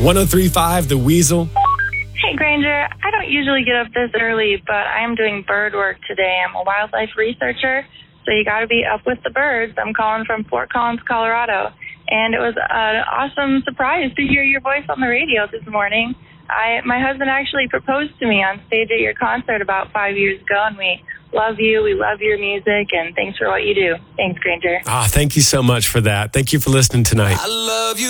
103.5 The Weasel. Hey, Granger. I don't usually get up this early, but I am doing bird work today. I'm a wildlife researcher, so you got to be up with the birds. I'm calling from Fort Collins, Colorado, and it was an awesome surprise to hear your voice on the radio this morning. My husband actually proposed to me on stage at your concert about 5 years ago, and we love you. We love your music, and thanks for what you do. Thanks, Granger. Thank you so much for that. Thank you for listening tonight. I love you.